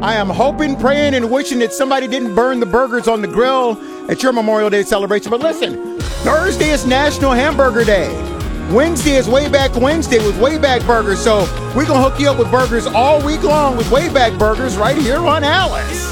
I am hoping, praying, and wishing that somebody didn't burn the burgers on the grill at your Memorial Day celebration. But listen, Thursday is National Hamburger Day. Wednesday is Wayback Wednesday with Wayback Burgers. So we're going to hook you up with burgers all week long with Wayback Burgers right here on Alice.